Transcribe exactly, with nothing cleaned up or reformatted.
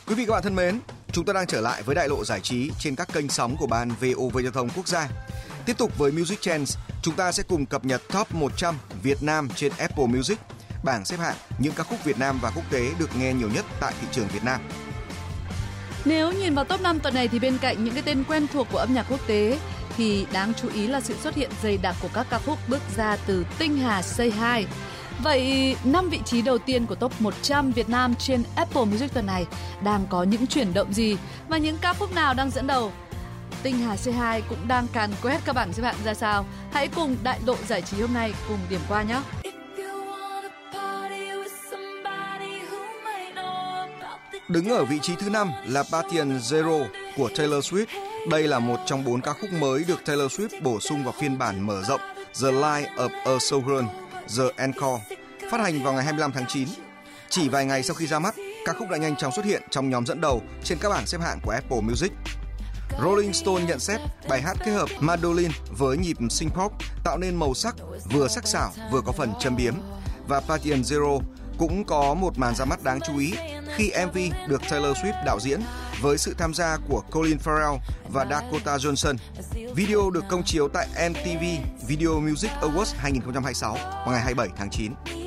Quý vị các bạn thân mến, chúng ta đang trở lại với đại lộ giải trí trên các kênh sóng của Ban vê o vê Giao thông Quốc gia. Tiếp tục với Music Trends, chúng ta sẽ cùng cập nhật Top một trăm Việt Nam trên Apple Music, bảng xếp hạng những ca khúc Việt Nam và quốc tế được nghe nhiều nhất tại thị trường Việt Nam. Nếu nhìn vào top năm tuần này thì bên cạnh những cái tên quen thuộc của âm nhạc quốc tế thì đáng chú ý là sự xuất hiện dày đặc của các ca khúc bước ra từ tinh hà Say Hi. Vậy năm vị trí đầu tiên của top một trăm Việt Nam trên Apple Music tuần này đang có những chuyển động gì và những ca khúc nào đang dẫn đầu? Tinh hà Say Hi cũng đang càn quét các bảng xếp hạng ra sao? Hãy cùng đại lộ giải trí hôm nay cùng điểm qua nhé. Đứng ở vị trí thứ năm là Party and Zero của Taylor Swift. Đây là một trong bốn ca khúc mới được Taylor Swift bổ sung vào phiên bản mở rộng The Life of a Showgirl, The Encore, phát hành vào ngày hai mươi lăm tháng chín. Chỉ vài ngày sau khi ra mắt, ca khúc đã nhanh chóng xuất hiện trong nhóm dẫn đầu trên các bảng xếp hạng của Apple Music. Rolling Stone nhận xét bài hát kết hợp mandolin với nhịp synth pop tạo nên màu sắc vừa sắc sảo vừa có phần châm biếm. Và Party and Zero cũng có một màn ra mắt đáng chú ý khi em vê được Taylor Swift đạo diễn với sự tham gia của Colin Farrell và Dakota Johnson. Video được công chiếu tại em tê vê Video Music Awards hai không hai sáu vào ngày hai mươi bảy tháng chín.